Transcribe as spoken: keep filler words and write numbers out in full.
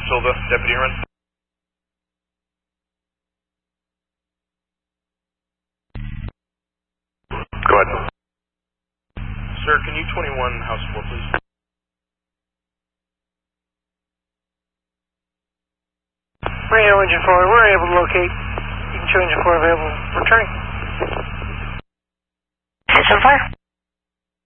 Silva, Deputy Run. Go ahead. Sir, can you twenty-one house four, please? Radio engine four, we're able to locate. You can show engine four available. Returning. Engine fire.